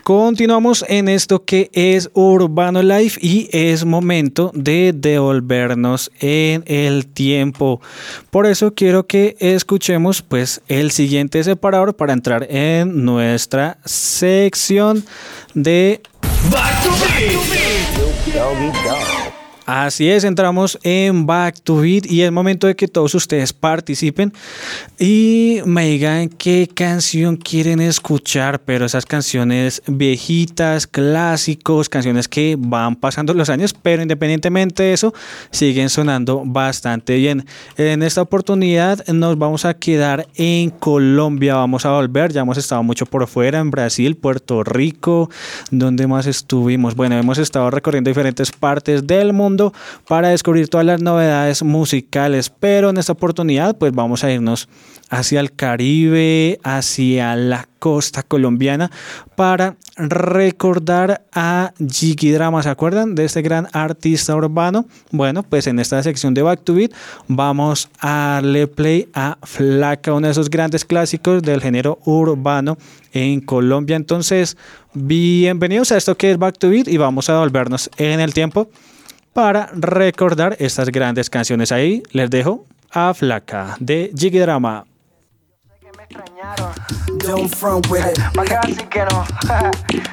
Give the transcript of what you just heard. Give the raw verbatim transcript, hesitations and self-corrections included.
Continuamos en esto que es Urbano Life y es momento de devolvernos en el tiempo. Por eso quiero que escuchemos pues el siguiente separador para entrar en nuestra sección de Back to Beat. Así es, entramos en Back to Beat y es momento de que todos ustedes participen y me digan qué canción quieren escuchar, pero esas canciones viejitas, clásicos, canciones que van pasando los años, pero independientemente de eso, siguen sonando bastante bien. En esta oportunidad nos vamos a quedar en Colombia, vamos a volver, ya hemos estado mucho por fuera, en Brasil, Puerto Rico, ¿dónde más estuvimos? Bueno, hemos estado recorriendo diferentes partes del mundo para descubrir todas las novedades musicales, pero en esta oportunidad pues vamos a irnos hacia el Caribe, hacia la costa colombiana para recordar a Jiggy Drama. ¿Se acuerdan de este gran artista urbano? Bueno, pues en esta sección de Back to Beat vamos a darle play a Flaca, uno de esos grandes clásicos del género urbano en Colombia. Entonces, bienvenidos a esto que es Back to Beat y vamos a volvernos en el tiempo para recordar estas grandes canciones. Ahí les dejo a Flaca de Jiggy Drama. Don't front with it. Pa' que así que no.